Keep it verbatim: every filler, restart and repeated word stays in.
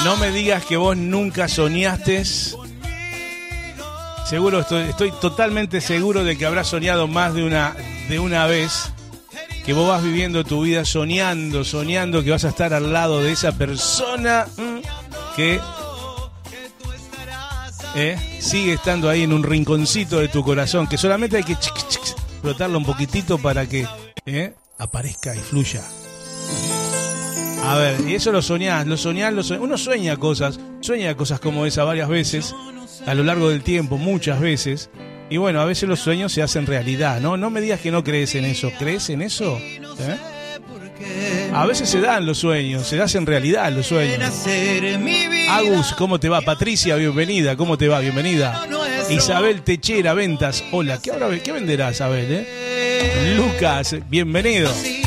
No me digas que vos nunca soñaste. Seguro, estoy, estoy totalmente seguro de que habrás soñado más de una, de una vez. Que vos vas viviendo tu vida soñando, soñando que vas a estar al lado de esa persona que eh, sigue estando ahí en un rinconcito de tu corazón, que solamente hay que explotarlo un poquitito para que eh, aparezca y fluya. A ver, y eso lo soñás, lo soñás, lo soñás. Uno sueña cosas, sueña cosas como esa varias veces, a lo largo del tiempo, muchas veces. Y bueno, a veces los sueños se hacen realidad, ¿no? No me digas que no crees en eso. ¿Crees en eso? ¿Eh? A veces se dan los sueños, se hacen realidad los sueños. Agus, ¿cómo te va? Patricia, bienvenida. ¿Cómo te va? Bienvenida. Isabel Techera, ventas. Hola, ¿qué, ahora, qué venderás, Isabel? Eh? Lucas, bienvenido.